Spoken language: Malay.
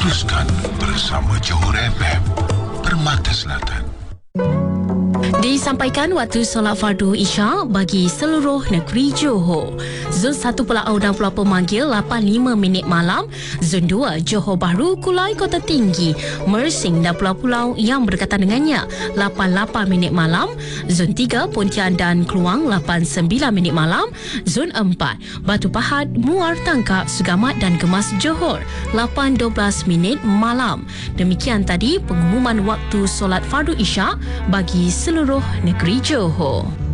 Teruskan bersama Johor FM, Permata Selatan. Disampaikan waktu solat fardu Isyak bagi seluruh negeri Johor. Zon 1 Pulau dan Pulau Pemanggil 8.5 minit malam. Zon 2 Johor Bahru, Kulai Kota Tinggi, Mersing dan pulau-pulau yang berdekatan dengannya 8.8 minit malam. Zon 3 Pontian dan Kluang 8.9 minit malam. Zon 4 Batu Pahat, Muar Tangkap, Sugamat dan Gemas Johor 8.12 minit malam. Demikian tadi pengumuman waktu solat fardu Isyak bagi seluruh negeri Johor.